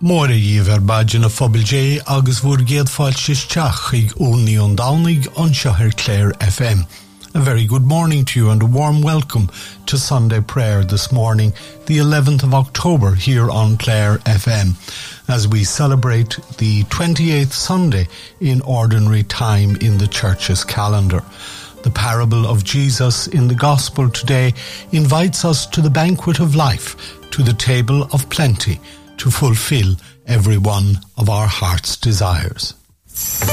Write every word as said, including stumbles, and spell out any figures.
Móra díomhar baidir na Phobal J agus bhuair géad fáilteach ag Únion Downig on Shahar Clare F M. A very good morning to you and a warm welcome to Sunday prayer this morning, the eleventh of October here on Clare F M, as we celebrate the twenty-eighth Sunday in ordinary time in the church's calendar. The parable of Jesus in the Gospel today invites us to the banquet of life, to the table of plenty, to fulfill every one of our heart's desires.